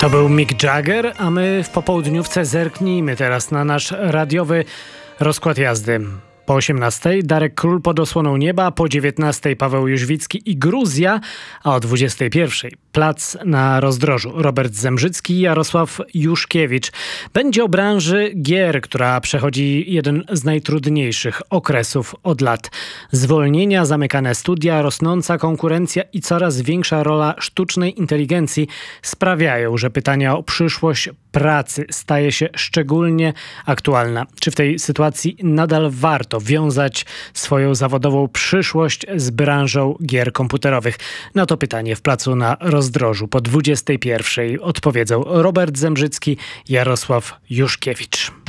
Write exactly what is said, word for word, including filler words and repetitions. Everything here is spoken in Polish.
To był Mick Jagger, a my w popołudniówce zerknijmy teraz na nasz radiowy rozkład jazdy. Po osiemnastej Darek Król pod osłoną nieba, po dziewiętnastej Paweł Jóźwicki i Gruzja, a o dwudziestej pierwszej Plac na Rozdrożu. Robert Zembrzycki i Jarosław Juszkiewicz. Będzie o branży gier, która przechodzi jeden z najtrudniejszych okresów od lat. Zwolnienia, zamykane studia, rosnąca konkurencja i coraz większa rola sztucznej inteligencji sprawiają, że pytania o przyszłość pracy staje się szczególnie aktualna. Czy w tej sytuacji nadal warto wiązać swoją zawodową przyszłość z branżą gier komputerowych? Na to pytanie w Placu na Rozdrożu po dwudziestej pierwszej odpowiedzą Robert Zembrzycki, Jarosław Juszkiewicz.